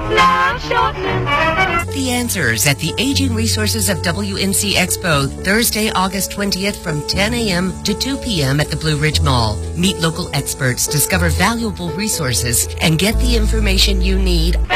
The answers at the Aging Resources of WNC Expo, Thursday, August 20th from 10 a.m. to 2 p.m. at the Blue Ridge Mall. Meet local experts, discover valuable resources, and get the information you need